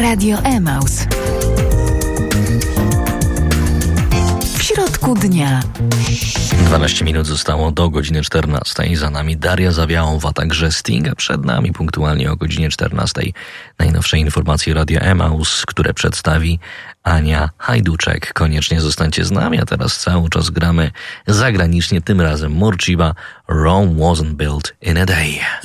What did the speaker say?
Radio Emaus. W środku dnia. 12 minut zostało do godziny 14. Za nami Daria Zawiałow, a także Sting, przed nami punktualnie o godzinie 14. Najnowsze informacje Radia Emaus, które przedstawi Ania Hajduczek. Koniecznie zostańcie z nami, a teraz cały czas gramy zagranicznie, tym razem Morchiba, Rome wasn't built in a day.